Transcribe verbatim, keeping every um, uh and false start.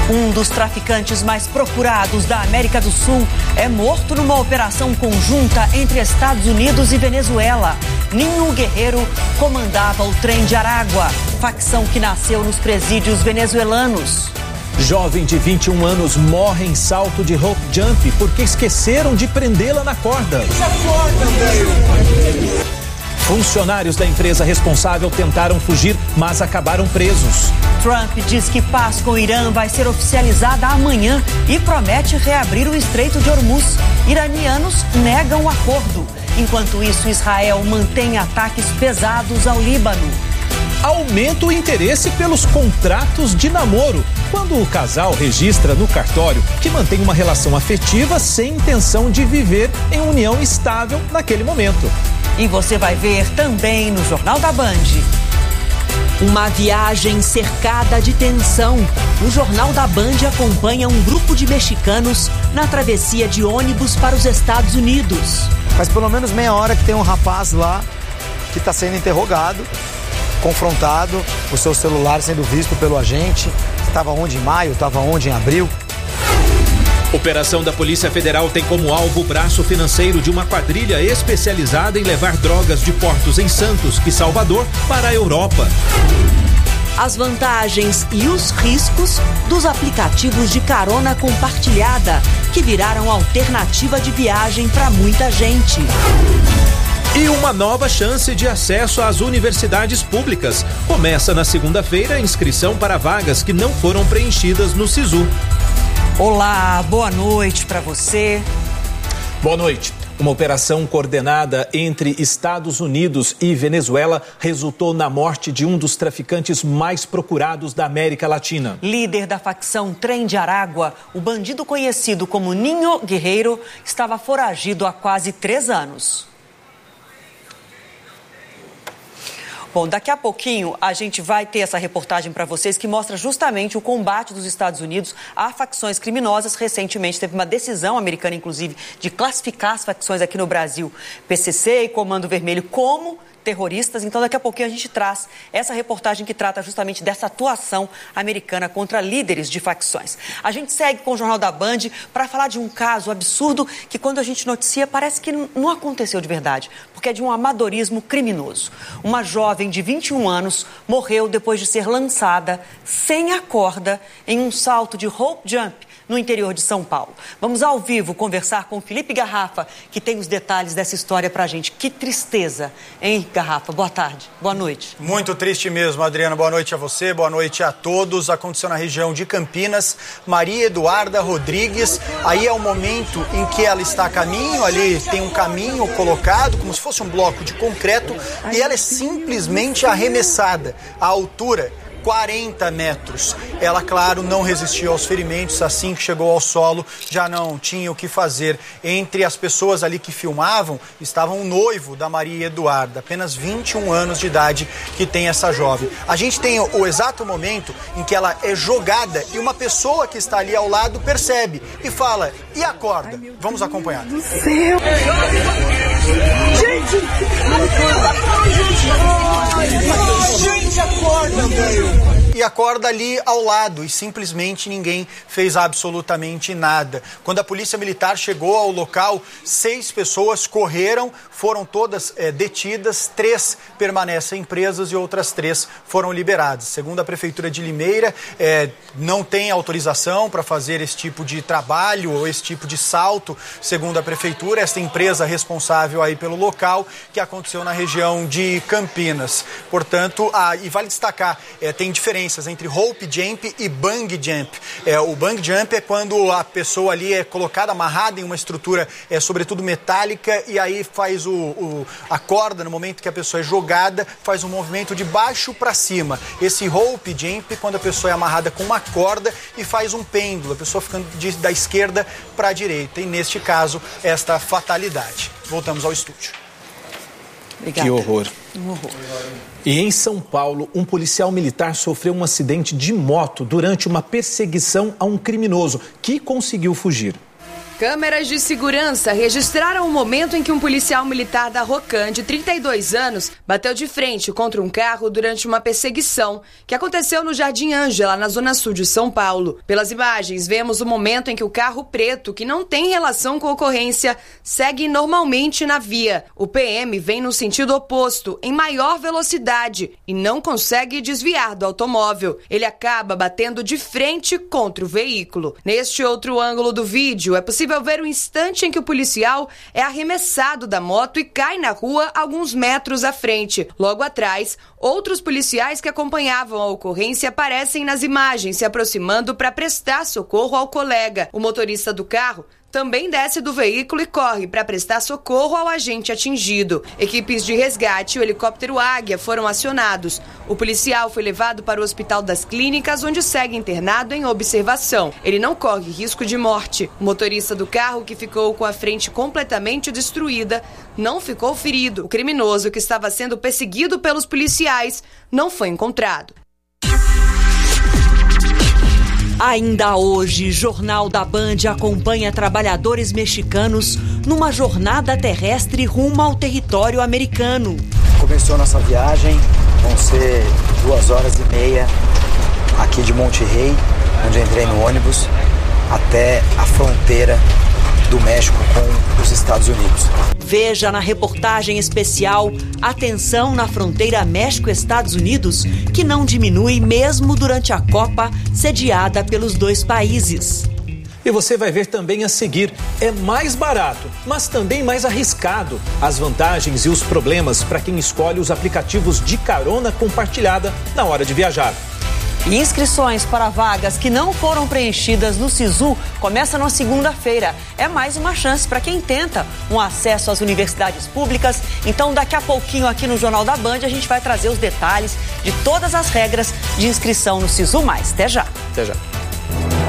Um dos traficantes mais procurados da América do Sul é morto numa operação conjunta entre Estados Unidos e Venezuela. Ninho Guerreiro comandava o Trem de Aragua, facção que nasceu nos presídios venezuelanos. Jovem de vinte e um anos morre em salto de rope jump porque esqueceram de prendê-la na corda. Funcionários da empresa responsável tentaram fugir, mas acabaram presos. Trump diz que paz com o Irã vai ser oficializada amanhã e promete reabrir o Estreito de Hormuz. Iranianos negam o acordo. Enquanto isso, Israel mantém ataques pesados ao Líbano. Aumenta o interesse pelos contratos de namoro, quando o casal registra no cartório que mantém uma relação afetiva sem intenção de viver em união estável naquele momento. E você vai ver também no Jornal da Band. Uma viagem cercada de tensão. O Jornal da Band acompanha um grupo de mexicanos na travessia de ônibus para os Estados Unidos. Faz pelo menos meia hora que tem um rapaz lá que está sendo interrogado, confrontado, o seu celular sendo visto pelo agente. Estava onde em maio, estava onde em abril. Operação da Polícia Federal tem como alvo o braço financeiro de uma quadrilha especializada em levar drogas de portos em Santos e Salvador para a Europa. As vantagens e os riscos dos aplicativos de carona compartilhada, que viraram alternativa de viagem para muita gente. E uma nova chance de acesso às universidades públicas. Começa na segunda-feira a inscrição para vagas que não foram preenchidas no SISU. Olá, boa noite para você. Boa noite. Uma operação coordenada entre Estados Unidos e Venezuela resultou na morte de um dos traficantes mais procurados da América Latina. Líder da facção Trem de Aragua, o bandido conhecido como Ninho Guerreiro estava foragido há quase três anos. Bom, daqui a pouquinho a gente vai ter essa reportagem para vocês que mostra justamente o combate dos Estados Unidos a facções criminosas. Recentemente teve uma decisão americana, inclusive, de classificar as facções aqui no Brasil, P C C e Comando Vermelho, como terroristas. Então, daqui a pouquinho a gente traz essa reportagem que trata justamente dessa atuação americana contra líderes de facções. A gente segue com o Jornal da Band para falar de um caso absurdo que, quando a gente noticia, parece que não aconteceu de verdade, porque é de um amadorismo criminoso. Uma jovem de vinte e um anos morreu depois de ser lançada sem a corda em um salto de rope jump no interior de São Paulo. Vamos ao vivo conversar com Felipe Garrafa, que tem os detalhes dessa história pra gente. Que tristeza, hein, Garrafa? Boa tarde, boa noite. Muito triste mesmo, Adriana. Boa noite a você, boa noite a todos. Aconteceu na região de Campinas. Maria Eduarda Rodrigues, aí é o momento em que ela está a caminho, ali tem um caminho colocado, como se fosse um bloco de concreto, e ela é simplesmente arremessada à altura quarenta metros. Ela, claro, não resistiu aos ferimentos. Assim que chegou ao solo, já não tinha o que fazer. Entre as pessoas ali que filmavam, estava um noivo da Maria Eduarda, apenas vinte e um anos de idade, que tem essa jovem. A gente tem o exato momento em que ela é jogada e uma pessoa que está ali ao lado percebe e fala: e acorda? Vamos acompanhar. Do céu. Gente! Gente, acorda, velho! E acorda ali ao lado e simplesmente ninguém fez absolutamente nada. Quando a polícia militar chegou ao local, seis pessoas correram, foram todas é, detidas, três permanecem presas e outras três foram liberadas. Segundo a Prefeitura de Limeira, é, não tem autorização para fazer esse tipo de trabalho ou esse tipo de salto. Segundo a Prefeitura, esta empresa responsável aí pelo local, que aconteceu na região de Campinas. Portanto, a, e vale destacar, é, tem diferença entre rope jump e bang jump. É, o bang jump é quando a pessoa ali é colocada, amarrada em uma estrutura, é, sobretudo metálica, e aí faz o, o, a corda, no momento que a pessoa é jogada, faz um movimento de baixo para cima. Esse rope jump, quando a pessoa é amarrada com uma corda e faz um pêndulo, a pessoa ficando de, da esquerda para a direita. E neste caso, esta fatalidade. Voltamos ao estúdio. Obrigada. Que horror. Um horror. E em São Paulo, um policial militar sofreu um acidente de moto durante uma perseguição a um criminoso que conseguiu fugir. Câmeras de segurança registraram o momento em que um policial militar da Rocan, de trinta e dois anos, bateu de frente contra um carro durante uma perseguição que aconteceu no Jardim Ângela, na zona sul de São Paulo. Pelas imagens, vemos o momento em que o carro preto, que não tem relação com a ocorrência, segue normalmente na via. O P M vem no sentido oposto, em maior velocidade, e não consegue desviar do automóvel. Ele acaba batendo de frente contra o veículo. Neste outro ângulo do vídeo, é possível ver o instante em que o policial é arremessado da moto e cai na rua alguns metros à frente. Logo atrás, outros policiais que acompanhavam a ocorrência aparecem nas imagens, se aproximando para prestar socorro ao colega. O motorista do carro também desce do veículo e corre para prestar socorro ao agente atingido. Equipes de resgate e o helicóptero Águia foram acionados. O policial foi levado para o Hospital das Clínicas, onde segue internado em observação. Ele não corre risco de morte. O motorista do carro, que ficou com a frente completamente destruída, não ficou ferido. O criminoso, que estava sendo perseguido pelos policiais, não foi encontrado. Ainda hoje, Jornal da Band acompanha trabalhadores mexicanos numa jornada terrestre rumo ao território americano. Começou nossa viagem, vão ser duas horas e meia aqui de Monterrey, onde eu entrei no ônibus, até a fronteira do México com os Estados Unidos. Veja na reportagem especial a tensão na fronteira México-Estados Unidos, que não diminui mesmo durante a Copa, sediada pelos dois países. E você vai ver também a seguir. É mais barato, mas também mais arriscado. As vantagens e os problemas para quem escolhe os aplicativos de carona compartilhada na hora de viajar. E inscrições para vagas que não foram preenchidas no SISU começam na segunda-feira. É mais uma chance para quem tenta um acesso às universidades públicas. Então, daqui a pouquinho aqui no Jornal da Band, a gente vai trazer os detalhes de todas as regras de inscrição no SISU mais. Até já. Até já.